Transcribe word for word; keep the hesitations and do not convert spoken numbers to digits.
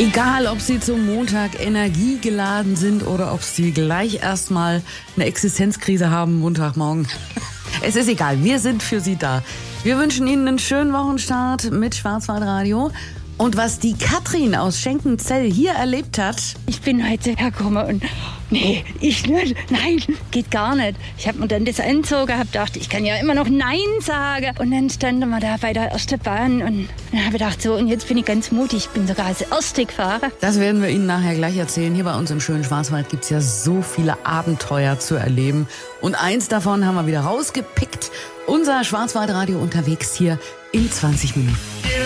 Egal, ob Sie zum Montag energiegeladen sind oder ob Sie gleich erstmal eine Existenzkrise haben Montagmorgen. Es ist egal, wir sind für Sie da. Wir wünschen Ihnen einen schönen Wochenstart mit Schwarzwaldradio. Und was die Katrin aus Schenkenzell hier erlebt hat... Ich bin heute hergekommen und nee, ich nicht, nein, geht gar nicht. Ich habe mir dann das angezogen, habe gedacht, ich kann ja immer noch Nein sagen. Und dann standen wir da bei der ersten Bahn und dann habe ich gedacht, so, und jetzt bin ich ganz mutig, ich bin sogar als Erste gefahren. Das werden wir Ihnen nachher gleich erzählen. Hier bei uns im schönen Schwarzwald gibt es ja so viele Abenteuer zu erleben. Und eins davon haben wir wieder rausgepickt. Unser Schwarzwaldradio unterwegs hier in zwanzig Minuten.